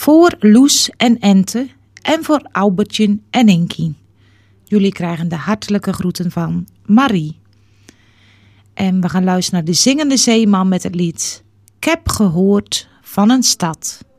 Voor Loes en Ente en voor Albertje en Inkien. Jullie krijgen de hartelijke groeten van Marie. En we gaan luisteren naar de Zingende Zeeman met het lied Ik heb gehoord van een stad.